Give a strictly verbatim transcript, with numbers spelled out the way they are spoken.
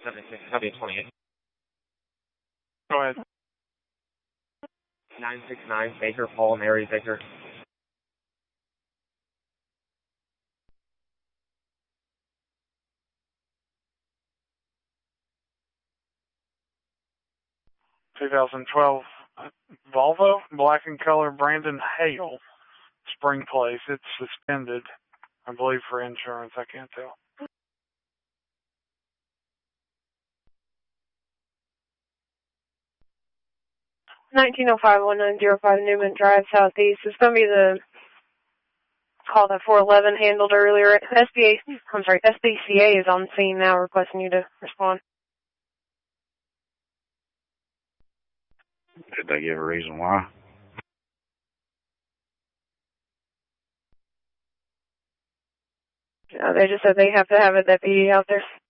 seventy-six, W twenty-eight. Go ahead. nine six nine, Baker, Paul, Mary, Victor. twenty twelve Volvo, black in color, Brandon Hale, Spring Place. It's suspended, I believe, for insurance. I can't tell. nineteen oh five, one nine oh five Newman Drive, Southeast. It's going to be the call that four eleven handled earlier. S B A, I'm sorry, S B C A is on the scene now requesting you to respond. Did they give a reason why? No, they just said they have to have a deputy out there.